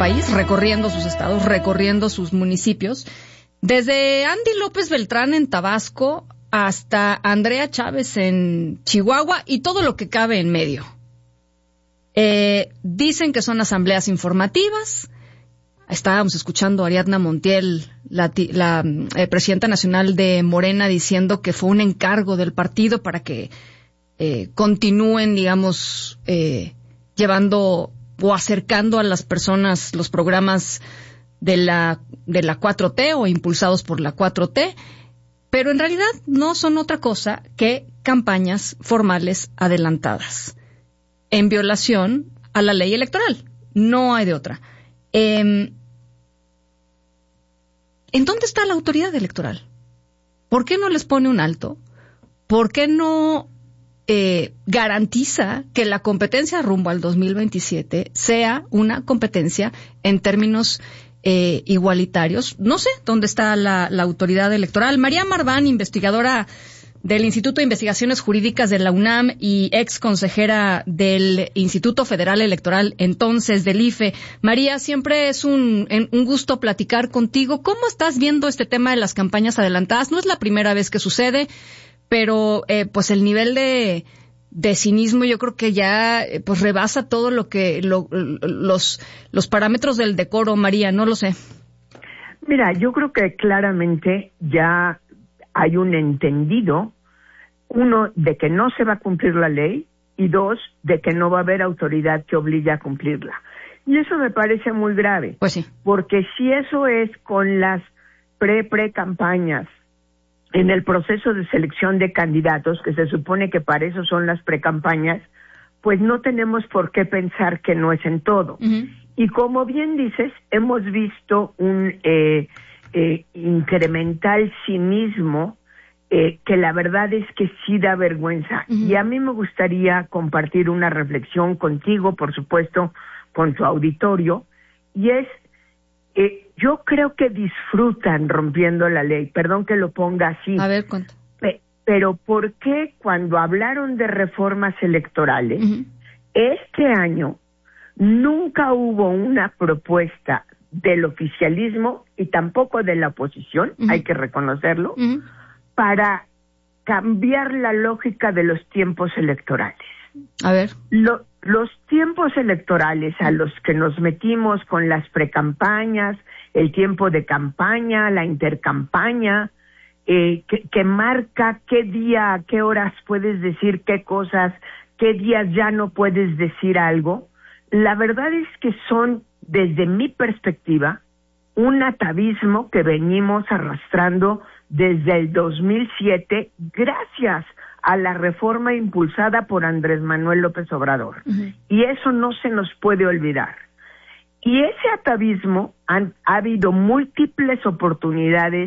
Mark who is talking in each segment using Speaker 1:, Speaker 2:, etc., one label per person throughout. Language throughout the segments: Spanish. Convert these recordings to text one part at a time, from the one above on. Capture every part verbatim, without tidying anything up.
Speaker 1: país, recorriendo sus estados, recorriendo sus municipios, desde Andy López Beltrán en Tabasco hasta Andrea Chávez en Chihuahua y todo lo que cabe en medio. Eh, dicen que son asambleas informativas. Estábamos escuchando a Ariadna Montiel, la, la eh, presidenta nacional de Morena, diciendo que fue un encargo del partido para que eh, continúen, digamos, eh, llevando o acercando a las personas los programas de la de la cuatro T o impulsados por la cuatro T, pero en realidad no son otra cosa que campañas formales adelantadas en violación a la ley electoral. No hay de otra. Eh, ¿En dónde está la autoridad electoral? ¿Por qué no les pone un alto? ¿Por qué no eh, garantiza que la competencia rumbo al dos mil veintisiete sea una competencia en términos eh, igualitarios? No sé dónde está la, la autoridad electoral. María Marván, investigadora del Instituto de Investigaciones Jurídicas de la UNAM y ex consejera del Instituto Federal Electoral, entonces del I F E. María, siempre es un, un gusto platicar contigo. ¿Cómo estás viendo este tema de las campañas adelantadas? No es la primera vez que sucede, pero eh, pues el nivel de, de cinismo yo creo que ya eh, pues rebasa todo lo que lo, los, los parámetros del decoro, María, no lo sé.
Speaker 2: Mira, yo creo que claramente ya hay un entendido, uno, de que no se va a cumplir la ley, y dos, de que no va a haber autoridad que obligue a cumplirla. Y eso me parece muy grave.
Speaker 1: Pues sí.
Speaker 2: Porque si eso es con las pre-pre-campañas, en el proceso de selección de candidatos, que se supone que para eso son las precampañas, pues no tenemos por qué pensar que no es en todo. Uh-huh. Y como bien dices, hemos visto un eh, eh, incremental cinismo eh, que la verdad es que sí da vergüenza. Uh-huh. Y a mí me gustaría compartir una reflexión contigo, por supuesto, con tu auditorio, y es, eh, yo creo que disfrutan rompiendo la ley, perdón que lo ponga así.
Speaker 1: A ver, cuánto.
Speaker 2: Pe- pero ¿por qué cuando hablaron de reformas electorales, uh-huh, este año nunca hubo una propuesta del oficialismo y tampoco de la oposición, uh-huh, hay que reconocerlo, uh-huh, para cambiar la lógica de los tiempos electorales?
Speaker 1: A ver.
Speaker 2: Lo, los tiempos electorales a los que nos metimos con las precampañas, el tiempo de campaña, la intercampaña, eh, que, que marca qué día, a qué horas puedes decir qué cosas, qué días ya no puedes decir algo. La verdad es que son, desde mi perspectiva, un atavismo que venimos arrastrando desde el dos mil siete, gracias a la reforma impulsada por Andrés Manuel López Obrador. Uh-huh. Y eso no se nos puede olvidar. Y ese atavismo, han, ha habido múltiples oportunidades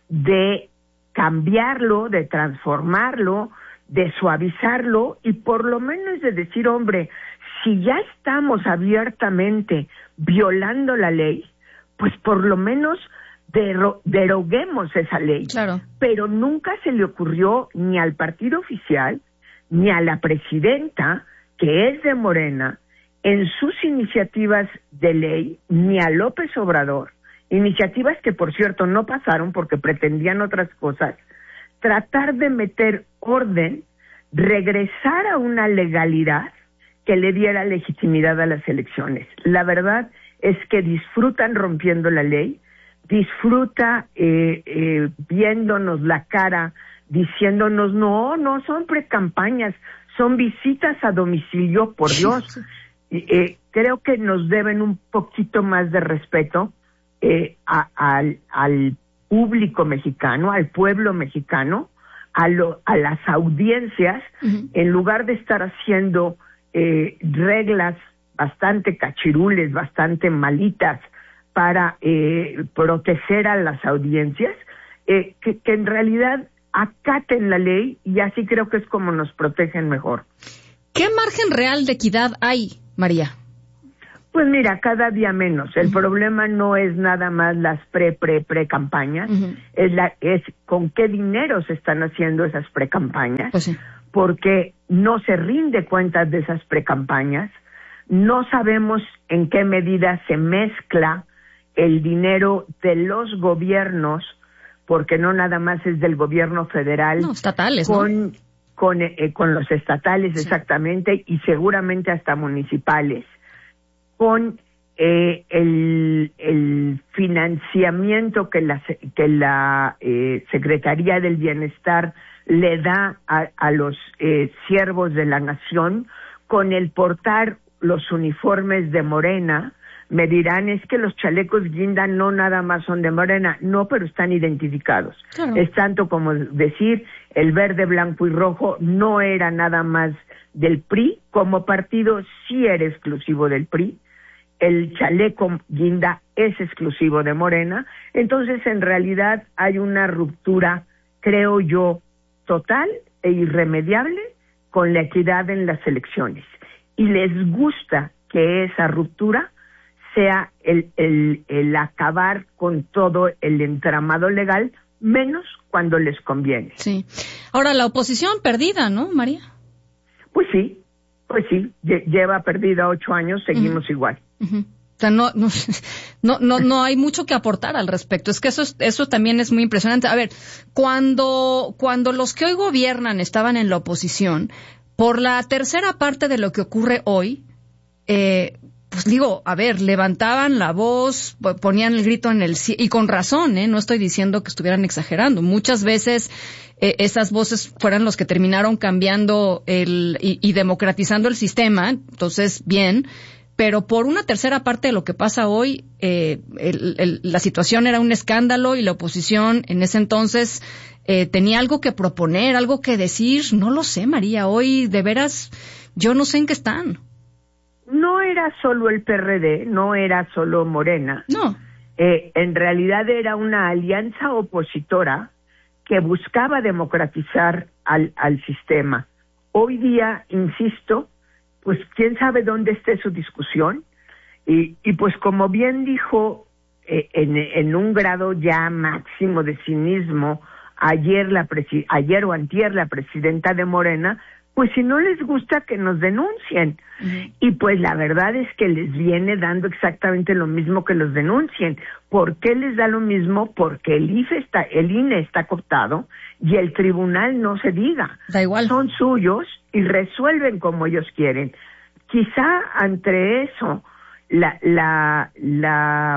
Speaker 2: de cambiarlo, de transformarlo, de suavizarlo y por lo menos de decir, hombre, si ya estamos abiertamente violando la ley, pues por lo menos dero- deroguemos esa ley.
Speaker 1: Claro.
Speaker 2: Pero nunca se le ocurrió ni al partido oficial, ni a la presidenta, que es de Morena, en sus iniciativas de ley, ni a López Obrador, iniciativas que por cierto no pasaron porque pretendían otras cosas, tratar de meter orden, regresar a una legalidad que le diera legitimidad a las elecciones. La verdad es que disfrutan rompiendo la ley, disfruta eh, eh, viéndonos la cara, diciéndonos, no, no son precampañas, son visitas a domicilio, por Dios. Eh, creo que nos deben un poquito más de respeto eh, a, a, al público mexicano, al pueblo mexicano, a, lo, a las audiencias, uh-huh, en lugar de estar haciendo eh, reglas bastante cachirules, bastante malitas para eh, proteger a las audiencias, eh, que, que en realidad acaten la ley, y así creo que es como nos protegen mejor.
Speaker 1: ¿Qué margen real de equidad hay, María?
Speaker 2: Pues mira, cada día menos. El uh-huh. problema no es nada más las pre, pre, pre campañas, uh-huh. es la, es con qué dinero se están haciendo esas pre campañas,
Speaker 1: pues sí,
Speaker 2: porque no se rinde cuentas de esas pre campañas, No sabemos en qué medida se mezcla el dinero de los gobiernos, porque no nada más es del gobierno federal,
Speaker 1: no, estatales,
Speaker 2: con,
Speaker 1: ¿no?
Speaker 2: con, eh, con los estatales, sí, exactamente, y seguramente hasta municipales, con eh, el, el financiamiento que la, que la eh, Secretaría del Bienestar le da a, a los eh, siervos de la nación, con el portar los uniformes de Morena. Me dirán, es que los chalecos guinda no nada más son de Morena. No, pero están identificados. Claro. Es tanto como decir, el verde, blanco y rojo no era nada más del P R I, como partido sí era exclusivo del P R I. El chaleco guinda es exclusivo de Morena. Entonces, en realidad, hay una ruptura, creo yo, total e irremediable con la equidad en las elecciones. Y les gusta que esa ruptura sea el, el, el acabar con todo el entramado legal, menos cuando les conviene.
Speaker 1: Sí. Ahora, la oposición perdida, ¿no, María?
Speaker 2: Pues sí, pues sí, lleva perdida ocho años, seguimos uh-huh. igual.
Speaker 1: Uh-huh. O sea, no, no, no, no, no hay mucho que aportar al respecto. Es que eso, eso también es muy impresionante. A ver, cuando, cuando los que hoy gobiernan estaban en la oposición, por la tercera parte de lo que ocurre hoy, eh, pues digo, a ver, levantaban la voz, ponían el grito en el cielo, y con razón, ¿eh? No estoy diciendo que estuvieran exagerando. Muchas veces eh, esas voces fueron los que terminaron cambiando el y, y democratizando el sistema, entonces, bien. Pero por una tercera parte de lo que pasa hoy, eh, el, el, la situación era un escándalo y la oposición en ese entonces eh, tenía algo que proponer, algo que decir. No lo sé, María, hoy de veras yo no sé en qué están.
Speaker 2: No era solo el P R D, no era solo Morena.
Speaker 1: No.
Speaker 2: Eh, en realidad era una alianza opositora que buscaba democratizar al, al sistema. Hoy día, insisto, pues quién sabe dónde esté su discusión, y, y pues como bien dijo eh, en, en un grado ya máximo de cinismo ayer la presi- ayer o antier la presidenta de Morena, pues si no les gusta que nos denuncien. Uh-huh. Y pues la verdad es que les viene dando exactamente lo mismo que los denuncien. ¿Por qué les da lo mismo? Porque el I F E está, el I N E está cooptado y el tribunal no se diga.
Speaker 1: Da igual.
Speaker 2: Son suyos y resuelven como ellos quieren. Quizá ante eso la la la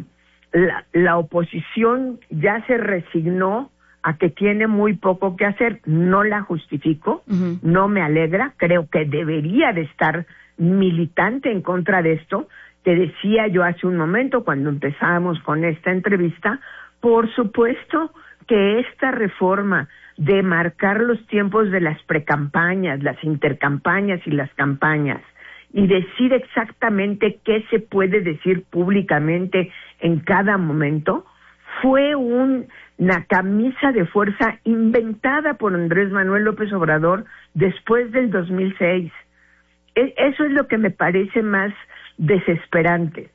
Speaker 2: la, la oposición ya se resignó a que tiene muy poco que hacer. No la justifico, uh-huh. no me alegra, creo que debería de estar militante en contra de esto. Te decía yo hace un momento cuando empezábamos con esta entrevista, por supuesto que esta reforma de marcar los tiempos de las precampañas, las intercampañas y las campañas, y decir exactamente qué se puede decir públicamente en cada momento, fue un, una camisa de fuerza inventada por Andrés Manuel López Obrador después del dos mil seis. E- eso es lo que me parece más desesperante.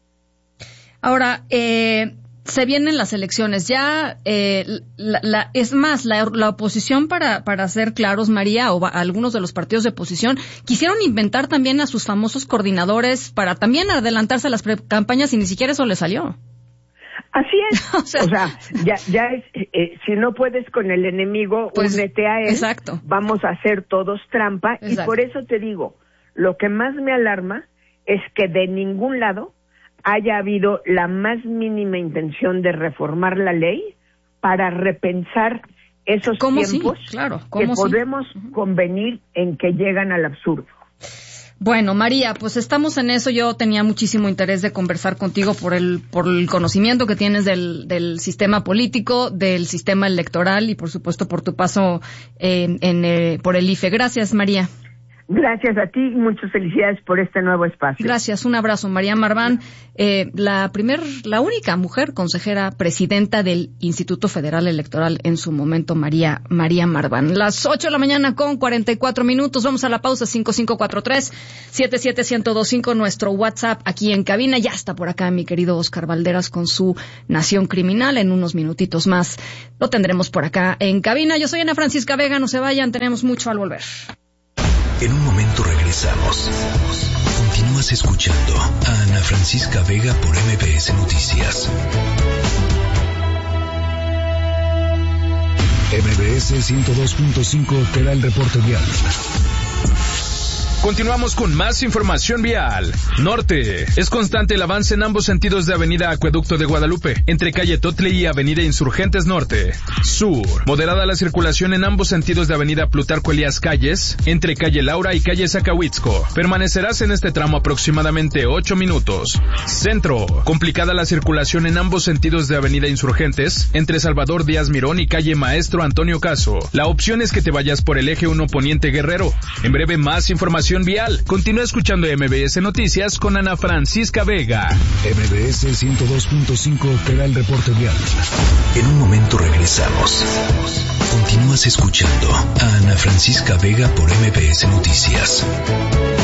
Speaker 1: Ahora, eh, se vienen las elecciones. Ya, eh, la, la, es más, la, la oposición, para, para ser claros, María, o va, algunos de los partidos de oposición, quisieron inventar también a sus famosos coordinadores para también adelantarse a las campañas y ni siquiera eso les salió.
Speaker 2: Así es. o sea, o sea ya, ya es, eh, si no puedes con el enemigo, pues, únete a él.
Speaker 1: Exacto.
Speaker 2: Vamos a hacer todos trampa. Exacto. Y por eso te digo, lo que más me alarma es que de ningún lado haya habido la más mínima intención de reformar la ley para repensar esos tiempos
Speaker 1: sí? claro.
Speaker 2: que podemos sí? convenir en que llegan al absurdo.
Speaker 1: Bueno, María, pues estamos en eso. Yo tenía muchísimo interés de conversar contigo por el por el conocimiento que tienes del, del sistema político, del sistema electoral y, por supuesto, por tu paso en, en, eh, por el I F E. Gracias, María.
Speaker 2: Gracias a ti y muchas felicidades por este nuevo espacio.
Speaker 1: Gracias, un abrazo. María Marván, eh, la primer, la única mujer consejera presidenta del Instituto Federal Electoral en su momento, María, María Marván. Las ocho de la mañana con cuarenta y cuatro minutos. Vamos a la pausa. Cinco cinco cuatro tres, siete siete uno cero dos cinco, nuestro WhatsApp aquí en cabina. Ya está por acá mi querido Oscar Valderas con su Nación Criminal. En unos minutitos más lo tendremos por acá en cabina. Yo soy Ana Francisca Vega. No se vayan, tenemos mucho al volver.
Speaker 3: En un momento regresamos. Continúa. Continúas escuchando a Ana Francisca Vega por M B S Noticias. M B S ciento dos punto cinco te da el reporte vial.
Speaker 4: Continuamos con más información vial. Norte. Es constante el avance en ambos sentidos de Avenida Acueducto de Guadalupe, entre calle Totli y Avenida Insurgentes Norte. Sur. Moderada la circulación en ambos sentidos de Avenida Plutarco Elías Calles, entre calle Laura y calle Zacahuitzco. Permanecerás en este tramo aproximadamente ocho minutos. Centro. Complicada la circulación en ambos sentidos de Avenida Insurgentes, entre Salvador Díaz Mirón y calle Maestro Antonio Caso. La opción es que te vayas por el eje uno Poniente Guerrero. En breve, más información vial. Continúa escuchando M B S Noticias con Ana Francisca Vega.
Speaker 3: M B S ciento dos punto cinco te da el reporte vial. En un momento regresamos. Continúas escuchando a Ana Francisca Vega por M B S Noticias.